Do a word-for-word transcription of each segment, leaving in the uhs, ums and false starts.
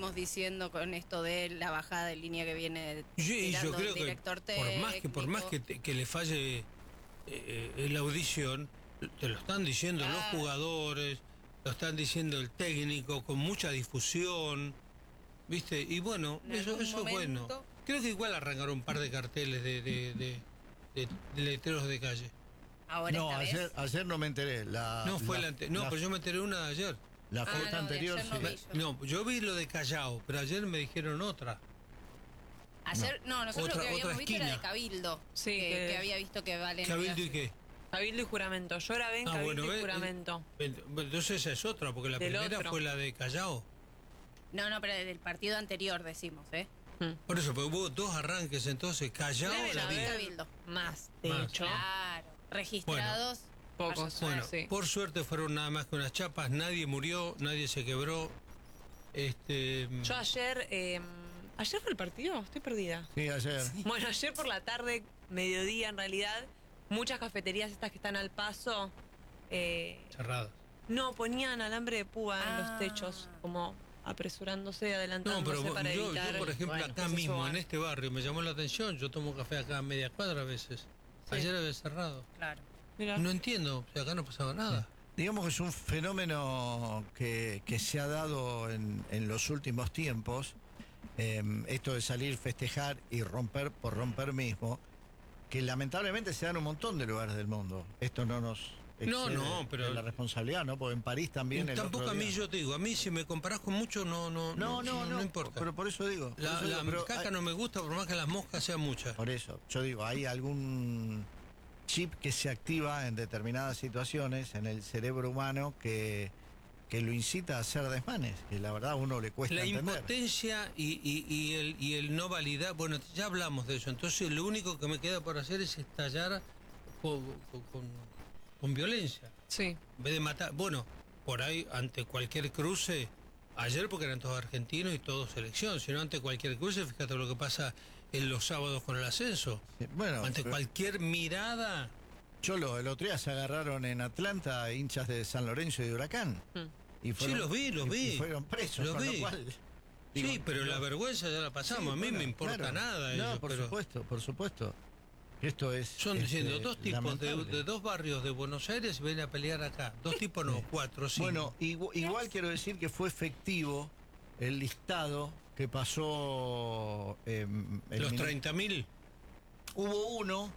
venimos diciendo con esto de la bajada de línea que viene Sí, yo creo que director por más que por más que, te, que le falle eh, la audición, te lo están diciendo ah. los jugadores, lo están diciendo el técnico con mucha difusión, ¿viste? Y bueno, eso, eso es bueno. Creo que igual arrancaron un par de carteles de, de, de, de, de letreros de calle. Ahora no, ayer, ayer no me enteré. La, no, fue la, la, no la, pero yo me enteré una de ayer. La fiesta ah, no, anterior, no, sí. vi yo. no, yo vi lo de Callao, pero ayer me dijeron otra. Ayer, no, nosotros otra, lo que habíamos otra visto era de Cabildo. Sí, que, que, que había visto que Valen. ¿Cabildo y qué? Cabildo y juramento. Yo grabé en ah, Cabildo bueno, y juramento. Eh, entonces esa es otra, porque la del primera otro. fue la de Callao. No, no, pero del partido anterior decimos, ¿eh? Hmm. Por eso, porque hubo dos arranques entonces, Callao Deben la vi. Cabildo. Más, de más. hecho. Claro, registrados. Bueno. Pocos. Bueno, sí. por suerte fueron nada más que unas chapas, nadie murió, nadie se quebró. Este. Yo ayer, eh, ¿ayer fue el partido? Estoy perdida. Sí, ayer. Sí. Bueno, ayer por la tarde, mediodía en realidad, muchas cafeterías estas que están al paso. Eh, Cerradas. No, ponían alambre de púa ah. en los techos, como apresurándose, adelantándose no, pero para yo, evitar... yo, por ejemplo, bueno, acá mismo, en este barrio, me llamó la atención, yo tomo café acá a media cuadra a veces. Sí. Ayer había cerrado. Claro. Mirá. No entiendo, o sea, acá no pasaba nada. Sí. Digamos que es un fenómeno que, que se ha dado en, en los últimos tiempos, eh, esto de salir, festejar y romper por romper mismo, que lamentablemente se da en un montón de lugares del mundo. Esto no nos... No, no, pero... la responsabilidad, ¿no? Porque en París también... Tampoco el otro a mí, día. yo te digo, a mí si me comparás con mucho, no no no, no, no, no, no importa. Pero por eso digo... Por la eso la digo, pero caca hay... no me gusta, por más que las moscas sean muchas. Por eso, yo digo, hay algún chip que se activa en determinadas situaciones en el cerebro humano que, que lo incita a hacer desmanes, que la verdad a uno le cuesta la entender. Impotencia y, y, y, el, y el no validar, bueno, ya hablamos de eso, entonces lo único que me queda por hacer es estallar con, con, con violencia. Sí. En vez de matar, bueno, por ahí ante cualquier cruce, ayer porque eran todos argentinos y todos selección, sino ante cualquier cruce, fíjate lo que pasa en los sábados con el ascenso. Sí, bueno, ante pero... cualquier mirada. Cholo, el otro día se agarraron en Atlanta hinchas de San Lorenzo y de Huracán. Mm. Y fueron, sí, los vi, los y, vi. Y fueron presos, los con vi. lo cual... Sí, digo, pero no, la vergüenza ya la pasamos, sí, a mí bueno, me importa claro. nada. No, ellos, por pero... supuesto, por supuesto. Esto es... Son este, diciendo dos tipos de, de dos barrios de Buenos Aires vienen a pelear acá. Dos tipos no, cuatro, cinco. Bueno, igual, igual quiero decir que fue efectivo el listado que pasó... Eh, ¿Los treinta mil? Hubo uno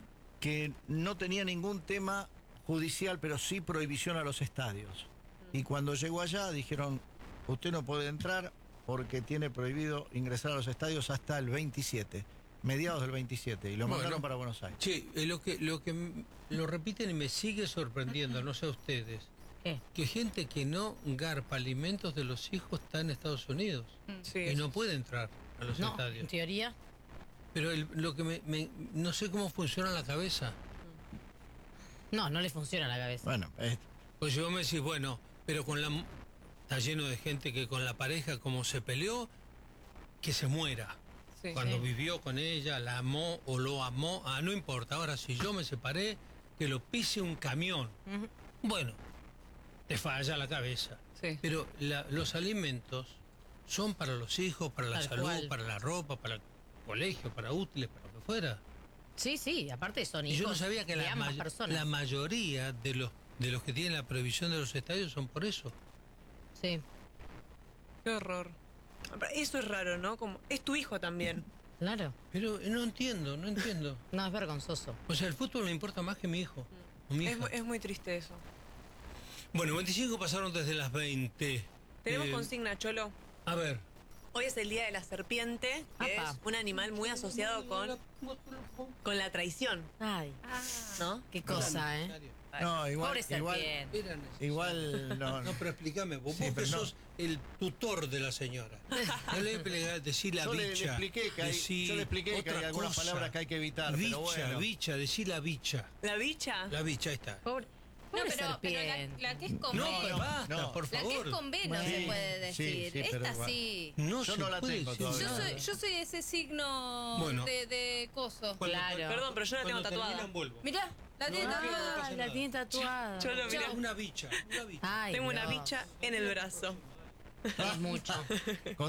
que no tenía ningún tema judicial, pero sí prohibición a los estadios. Y cuando llegó allá dijeron, usted no puede entrar porque tiene prohibido ingresar a los estadios hasta el veintisiete. Mediados del veintisiete, y lo bueno, mandaron para Buenos Aires. Sí, lo que, lo que lo repiten y me sigue sorprendiendo, no sé a ustedes, ¿qué? Que gente que no garpa alimentos de los hijos está en Estados Unidos sí, y no puede entrar a los no, estadios. En teoría. Pero el, lo que me, me, no sé cómo funciona la cabeza. No, no le funciona la cabeza. Bueno, eh, pues yo me decís, bueno, pero con la está lleno de gente que con la pareja como se peleó, que se muera. Sí, Cuando sí. vivió con ella, la amó o lo amó, ah, no importa, ahora si yo me separé, que lo pise un camión. Uh-huh. Bueno, te falla la cabeza. Sí. Pero la, los alimentos son para los hijos, para la Tal salud, cual. para la ropa, para el colegio, para útiles, para lo que fuera. Sí, sí, aparte son Y hijos yo no sabía que de la, ambas may personas. la mayoría de los, de los que tienen la prohibición de los estadios son por eso. Sí. Qué horror. Eso es raro, ¿no? Como es tu hijo también. Claro. Pero no entiendo, no entiendo. No, es vergonzoso. O sea, el fútbol me importa más que mi hijo. O mi Es, hija. mu- es muy triste eso. Bueno, veinticinco pasaron desde las veinte. Tenemos Eh, consigna, Cholo. A ver. Hoy es el día de la serpiente, que Apa. es un animal muy asociado con, con la traición, Ay, ¿no? qué cosa, ¿eh? no, igual, Pobre igual, serpiente. igual, no, No, pero explícame, vos, Sí, vos que pero no. sos el tutor de la señora. No le expliqué, decir la yo le, le bicha. expliqué que hay, decí yo le expliqué que otra hay algunas cosa. palabras que hay que evitar, Bicha, pero bueno. bicha, decí la bicha. ¿La bicha? La bicha, ahí está. Pobre, No, pobre pero, pero la, serpiente. la que es con No, B. pero basta, no. por La que favor. es con B no Bueno. se Sí, puede sí, decir. sí, pero Esta igual. sí. No Yo se no la puede tengo decir todavía. Yo nada. soy, yo soy ese signo Bueno. de, de coso. Cuando- Claro. Perdón, pero yo la tengo cuando tatuada. terminan, vuelvo. Mirá, la tiene No, tatuada. pasa Ah, la nada. tiene tatuada. Yo lo Mira, miré. una bicha, una bicha. Ay, Tengo una Dios. bicha en el brazo. Es mucho. Con